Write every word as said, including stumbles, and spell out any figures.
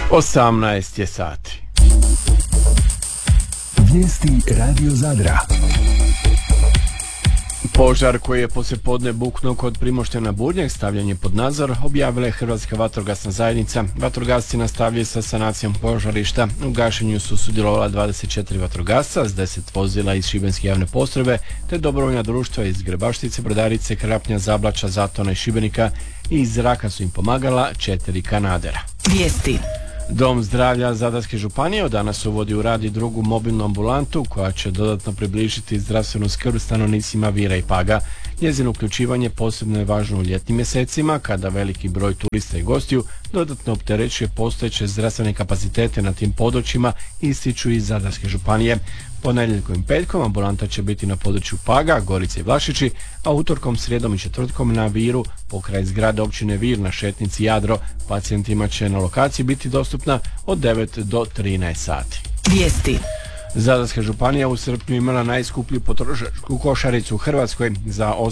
osamnaest je sati. Vijesti Radio Zadra. Požar koji je poslijepodne buknuo kod Primoštena Burnjak stavljen je pod nadzor, objavila je Hrvatska vatrogasna zajednica. Vatrogasci nastavljaju sa sanacijom požarišta. U gašenju su sudjelovala dvadeset četiri vatrogasca s deset vozila iz Šibenske javne postrojbe te dobrovoljna društva iz Grebaštice, Brodarice, Krapnja, Zablača, Zatona i Šibenika, i iz zraka su im pomagala četiri kanadera. Vijesti. Dom zdravlja Zadarske županije od danas uvodi u rad i drugu mobilnu ambulantu koja će dodatno približiti zdravstvenu skrb stanovnicima Vira i Paga. Njezino uključivanje posebno je važno u ljetnim mjesecima kada veliki broj turista i gostiju dodatno opterećuje postojeće zdravstvene kapacitete na tim područjima, ističu iz Zadarske županije. Ponedjeljkom i petkom ambulanta će biti na području Paga, Gorice i Vlašići, a utorkom, srijedom i četvrtkom na Viru, pokraj zgrade općine Vir na šetnici Jadro. Pacijentima će na lokaciji biti dostupna od devet do trinaest sati. Vijesti. Zadarska županija u srpnju imala najskuplju potrošačku košaricu u Hrvatskoj za